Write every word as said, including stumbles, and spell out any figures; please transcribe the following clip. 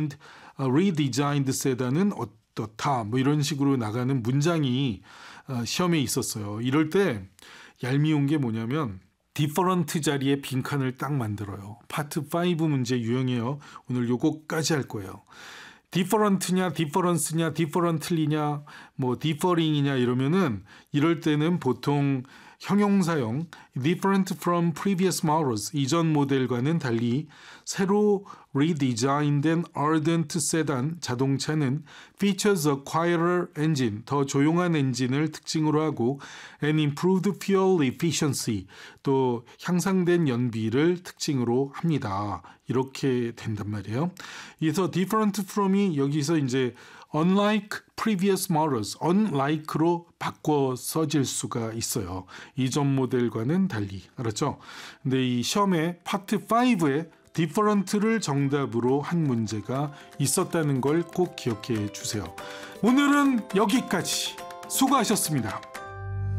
redesigned, uh, redesigned sedan은 어떻다 뭐 이런 식으로 나가는 문장이 어, 시험에 있었어요. 이럴 때 얄미운 게 뭐냐면 different 자리에 빈칸을 딱 만들어요. 파트 오 문제 유형이에요. 오늘 요거까지 할 거예요. different냐, difference냐, differently냐, 뭐 differing이냐 이러면은 이럴 때는 보통 형용사형 different from previous models 이전 모델과는 달리 새로 redesign된 ardent sedan 자동차는 features a quieter engine 더 조용한 엔진을 특징으로 하고 and improved fuel efficiency 또 향상된 연비를 특징으로 합니다. 이렇게 된단 말이에요. 그래서 different from이 여기서 이제 unlike previous models, unlike로 바꿔 써질 수가 있어요. 이전 모델과는 달리. 알았죠? 근데 이 시험에 파트 오에 different를 정답으로 한 문제가 있었다는 걸 꼭 기억해 주세요. 오늘은 여기까지. 수고하셨습니다.